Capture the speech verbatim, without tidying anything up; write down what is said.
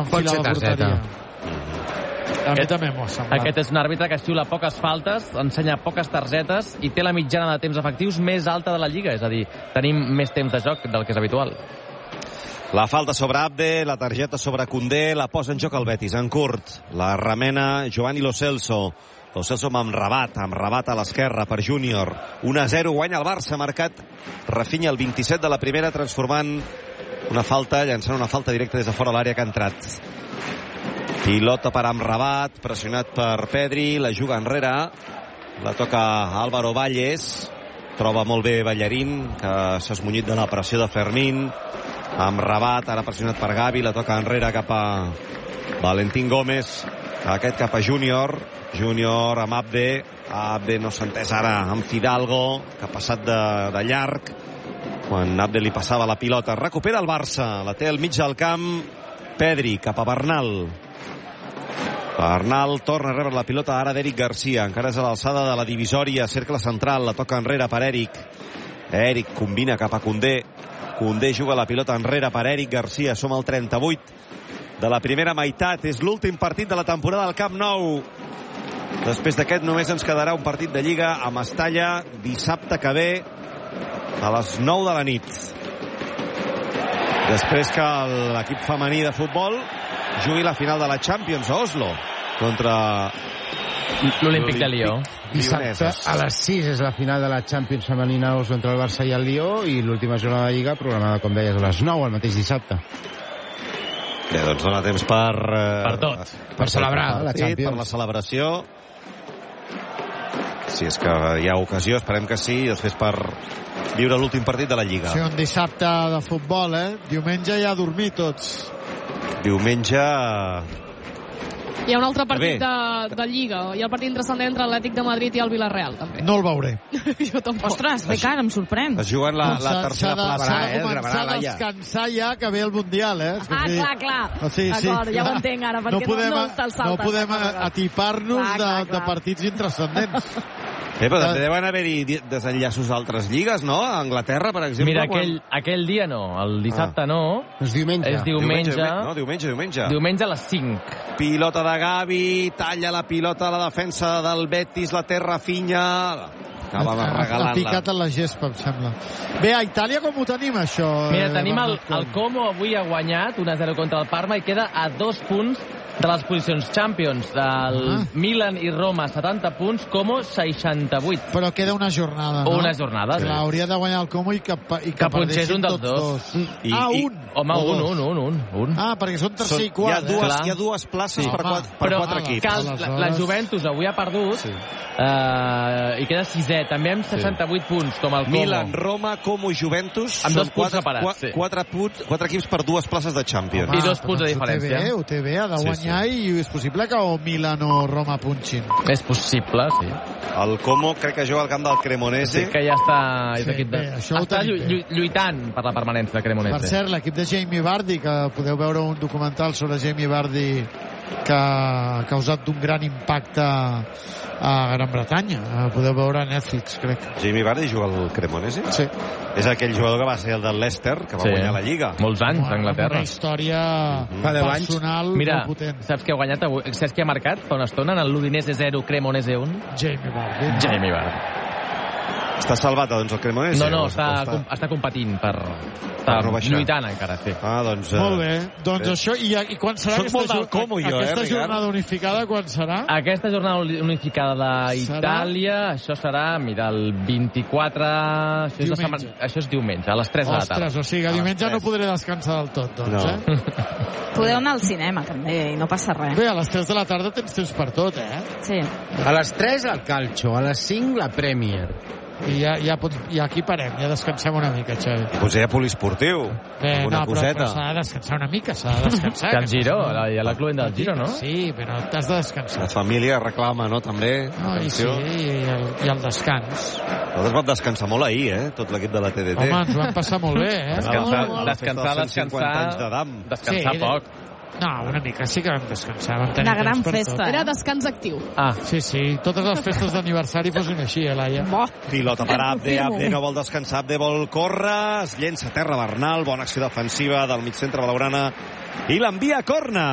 enfilar la porteria. Aquest, també m'ho ha semblat. aquest és un àrbitre que xiula poques faltes, ensenya poques targetes i té la mitjana de temps efectius més alta de la Lliga. És a dir, tenim més temps de joc del que és habitual. La falta sobre Abde, la targeta sobre Koundé, la posa en joc el Betis, en curt. La remena Giovanni Lo Celso. Lo Celso amb Rabat, amb Rabat a l'esquerra per Júnior. un a zero, guanya el Barça, marcat Rafinha el vint-i-set de la primera, transformant una falta, llançant una falta directa des de fora l'àrea que ha entrat. Pilota per Amrabat, pressionat per Pedri, la juga enrere, la toca Álvaro Valles, troba molt bé Ballarín, que s'ha esmunyit de la pressió de Fermín. Amrabat, ara pressionat per Gavi, la toca enrere cap a Valentín Gómez, aquest cap a Júnior, Júnior amb Abde, Abde no s'ha entès ara amb Fidalgo, que ha passat de, de llarg, quan Abde li passava la pilota. Recupera el Barça, la té al mig del camp Pedri, cap a Bernal. Bernal torna a rebre la pilota ara d'Eric Garcia, encara és a l'alçada de la divisòria, cercle central, la toca enrere per Eric. Eric combina cap a Koundé, Koundé juga la pilota enrere per Eric Garcia. Som al trenta-vuit de la primera meitat, és l'últim partit de la temporada al Camp Nou. Després d'aquest només ens quedarà un partit de Lliga a Mestalla dissabte que ve a les nou de la nit, després que l'equip femení de futbol jugui la final de la Champions a Oslo contra l'Olímpic de Lió. Dissabte a les sis és la final de la Champions femenina entre el Barça i el Lió, i l'última jornada de Lliga programada, com deies, a les nou el mateix dissabte. Bé, doncs dona temps per... Eh, per tot. Per, per celebrar la Champions. Per la celebració. Si és que hi ha ocasió, esperem que sí, després per viure l'últim partit de la Lliga. Sí, un dissabte de futbol, eh? Diumenge ja a dormir tots. Diumenge... Hi ha un altre partit de, de Lliga. Hi ha el partit transcendent entre l'Atlètic de Madrid i el Villarreal, també. No el veuré. Jo tampoc. Ostres, bé, cara, em sorprèn. Es juguen la, la tercera plaça. S'ha de començar a descansar ja que ve el Mundial, eh? Ah, clar, clar. Sí, sí, D'acord, ja ho entenc ara, perquè no, podem, no, no te'l saltes. No podem atipar-nos clar, clar, de, clar. de partits intrascendents. Bé, però també deuen haver-hi desenllaços d'altres lligues, no? A Anglaterra, per exemple. Mira, aquell, quan... aquell dia no, el dissabte ah. no. És diumenge. És diumenge. diumenge. No, diumenge, diumenge. Diumenge a les cinc. Pilota de Gavi, talla la pilota a la defensa del Betis, la té Rafinha... Acaba de regalar-la. Ha picat a la gespa, em sembla. Bé, a Itàlia com ho tenim, això? Mira, tenim el, el Como, avui ha guanyat un a zero contra el Parma i queda a dos punts de les posicions Champions. El ah. Milan i Roma, setanta punts, Como, seixanta-vuit. Però queda una jornada, no? Una jornada, sí. Clar, hauria de guanyar el Como i que, i que, que perdessin un tots dos. dos. I, ah, un? Home, un, un, un, un, un. Ah, perquè són tercer són, i quart. Hi ha dues, eh? hi ha dues places sí. per, quatre, per però, quatre ah, equips. Cal, la, la Juventus avui ha perdut sí. uh, i queda sisè, també amb seixanta-vuit sí. punts, com el Como. Milan, Roma, Como i Juventus. Amb dos punts quatre, separats, quatre, sí. quatre, punts, quatre equips per dues places de Champions. Home, I dos punts de diferència. Ho té bé, ho té bé, ha de guanyar sí, sí. i és possible que o Milan o Roma punxin. És possible, sí. El Como crec que juga al camp del Cremonese. Sí, que ja està... Sí, és de... bé, està llu llu lluitant per la permanència de Cremonese. Per cert, l'equip de Jamie Vardy, que podeu veure un documental sobre Jamie Vardy que ha causat un gran impacte a Gran Bretanya. Podeu veure a Netflix, crec. Jamie Vardy juga al Cremonese? Sí. És aquell jugador que va ser el del Leicester, que va sí. guanyar la Lliga. Molts anys a Anglaterra. Una història mm -hmm. personal Mira, molt potent. saps què ha guanyat avui? Saps què ha marcat fa una estona en el l'Udinese zero, Cremonese un? Jamie Vardy. No? Jamie Vardy. Està salvat, doncs, el Cremonese? No, no, està, està... està competint per... per no lluitant encara, sí. Ah, doncs... Uh... Molt bé. Doncs bé. Això, i, i quan serà Soc aquesta, molt Como, jo, aquesta eh, jornada unificada, quan serà? Aquesta jornada unificada d'Itàlia, això serà, mira, el vint-i-quatre... Això és, setmana... això és diumenge, a les tres de la tarda. Ostres, o sigui, diumenge no podré descansar del tot, doncs, no. eh? Podeu anar al cinema, també, i no passa res. Bé, a les tres de la tarda tens temps per tot, eh? Sí. A les tres el Calcio, a les cinc la Premier. I ja, ja, pots, ja aquí parem, ja descansem una mica, Xavi. Potser hi ha poliesportiu, Bé, una no, coseta. Però, però s'ha de descansar una mica, s'ha de descansar. Que el Giro, la, hi ha la cluent del Giro, no? Sí, però t'has de descansar. La família reclama, no?, també. No, i sí, i el, i el descans. Nosaltres vam descansar molt ahir, eh?, tot l'equip de la T D T. Home, ens vam passar molt bé, eh? Descansar, oh, descansar, descansar, descansar sí, poc. No, una mica sí que vam descansar. Vam tenir una gran per festa. tot. Era descans actiu. Ah. Sí, sí, totes les festes d'aniversari fossin així, eh, Laia? Bo. Pilota per Abde, Abde no vol descansar, Abde vol córrer, es llença a terra Bernal, bona acció defensiva del mig centre blaugrana i l'envia a córner.